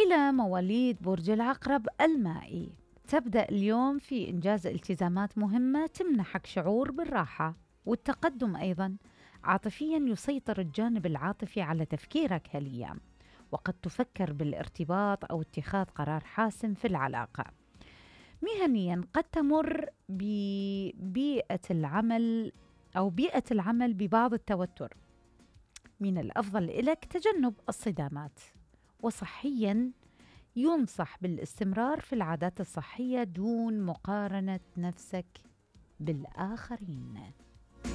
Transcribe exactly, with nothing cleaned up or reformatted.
إلى مواليد برج العقرب المائي، تبدأ اليوم في إنجاز التزامات مهمة تمنحك شعور بالراحة والتقدم. أيضا عاطفيا يسيطر الجانب العاطفي على تفكيرك هالأيام، وقد تفكر بالارتباط أو اتخاذ قرار حاسم في العلاقة. مهنيا قد تمر ببيئة العمل أو بيئة العمل ببعض التوتر، من الأفضل لك تجنب الصدامات. وصحيا ينصح بالاستمرار في العادات الصحية دون مقارنة نفسك بالآخرين.